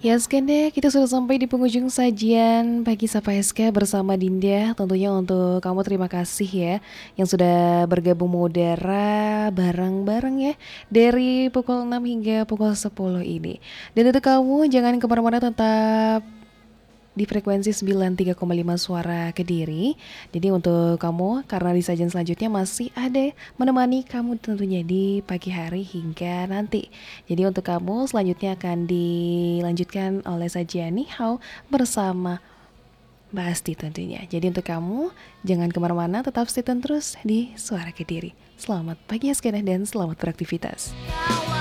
Ya sekian deh, kita sudah sampai di penghujung sajian Pagi Sapa SK bersama Dinda. Tentunya untuk kamu terima kasih ya yang sudah bergabung mengudara bareng-bareng ya dari pukul 6 hingga pukul 10 ini. Dan untuk kamu jangan kemana-mana, tetap di frekuensi 93,5 Suara Kediri. Jadi untuk kamu, karena di sajian selanjutnya masih ada menemani kamu tentunya di pagi hari hingga nanti. Jadi untuk kamu selanjutnya akan dilanjutkan oleh sajian Nihao bersama Mbak Asti tentunya. Jadi untuk kamu jangan kemana-mana, tetap stay tune terus di Suara Kediri. Selamat pagi ya sekalian dan selamat beraktivitas.